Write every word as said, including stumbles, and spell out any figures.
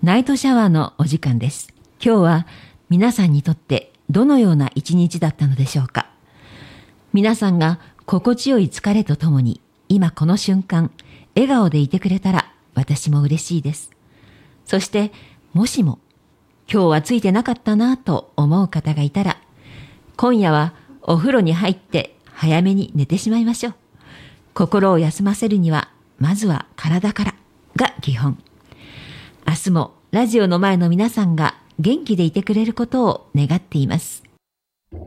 ナイトシャワーのお時間です。今日は皆さんにとってどのような一日だったのでしょうか。皆さんが心地よい疲れとともに今この瞬間笑顔でいてくれたら私も嬉しいです。そしてもしも今日はついてなかったなと思う方がいたら、今夜はお風呂に入って早めに寝てしまいましょう。心を休ませるにはまずは体からが基本。明日もラジオの前の皆さんが元気でいてくれることを願っています。